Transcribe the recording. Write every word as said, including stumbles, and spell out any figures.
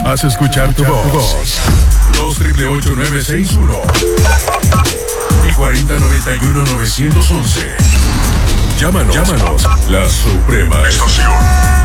Haz escuchar tu voz. dos ocho ocho nueve seis uno y cuarenta noventa y uno novecientos once. Llámanos, llámanos. La Suprema Estación.